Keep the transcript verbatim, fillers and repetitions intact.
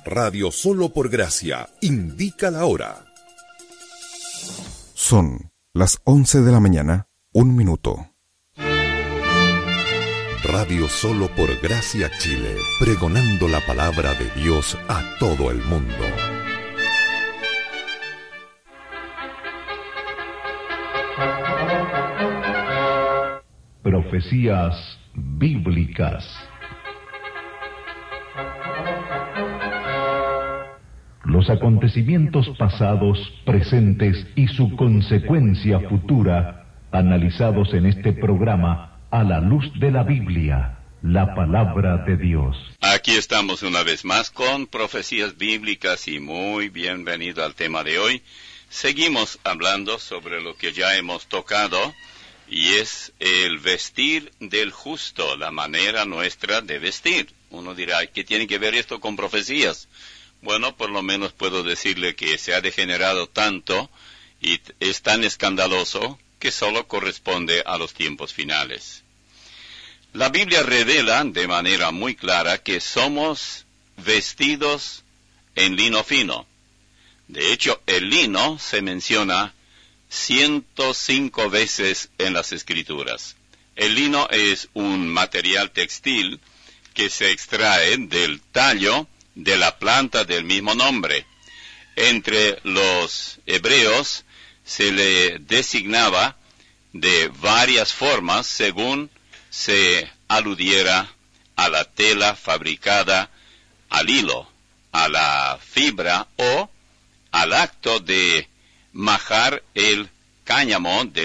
Radio Solo por Gracia indica la hora. Son las once de la mañana, un minuto. Radio Solo por Gracia Chile, pregonando la palabra de Dios a todo el mundo. Profecías bíblicas. Los acontecimientos pasados, presentes y su consecuencia futura, analizados en este programa a la luz de la Biblia, la palabra de Dios. Aquí estamos una vez más con Profecías Bíblicas y muy bienvenido al tema de hoy. Seguimos hablando sobre lo que ya hemos tocado y es el vestir del justo, la manera nuestra de vestir. Uno dirá, ¿qué tiene que ver esto con profecías? Bueno, por lo menos puedo decirle que se ha degenerado tanto y es tan escandaloso que solo corresponde a los tiempos finales. La Biblia revela de manera muy clara que somos vestidos en lino fino. De hecho, el lino se menciona ciento cinco veces en las Escrituras. El lino es un material textil que se extrae del tallo de la planta del mismo nombre. Entre los hebreos se le designaba de varias formas según se aludiera a la tela fabricada al hilo, a la fibra o al acto de majar el cáñamo de